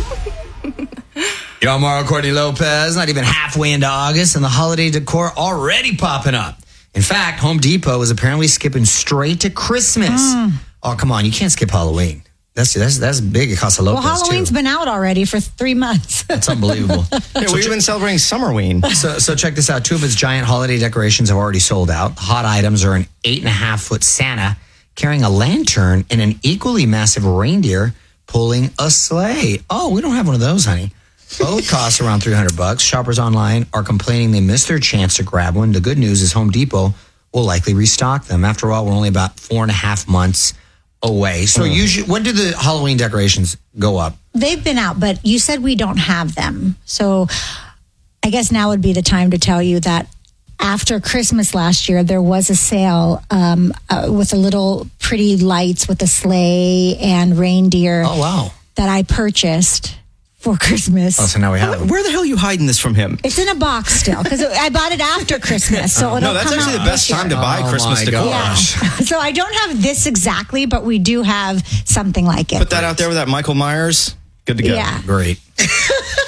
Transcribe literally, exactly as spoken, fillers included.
Yo, Mario Courtney Lopez, not even halfway into August, and the holiday decor already popping up. In fact, Home Depot is apparently skipping straight to Christmas. Mm. Oh, come on. You can't skip Halloween. That's that's that's big at Casa Lopez, well, Halloween's too. been out already for three months. That's unbelievable. Yeah, so we've ch- been celebrating Summerween. So, so check this out. Two of its giant holiday decorations have already sold out. Hot items are an eight and a half foot Santa carrying a lantern and an equally massive reindeer pulling a sleigh. Oh, we don't have one of those, honey. Both cost around three hundred bucks. Shoppers online are complaining they missed their chance to grab one. The good news is Home Depot will likely restock them. After all, we're only about four and a half months away. So mm. usually, when do the Halloween decorations go up? They've been out, but you said we don't have them. So I guess now would be the time to tell you that after Christmas last year, there was a sale um, uh, with a little pretty lights with a sleigh and reindeer. Oh, wow. That I purchased for Christmas. Oh, so now we have Where, where the hell are you hiding this from him? It's in a box still because I bought it after Christmas. So it'll no, that's come actually out the best time to buy oh Christmas decor. Yeah. So I don't have this exactly, but we do have something like it. Put that out there with that Michael Myers. Good to go. Yeah. Great.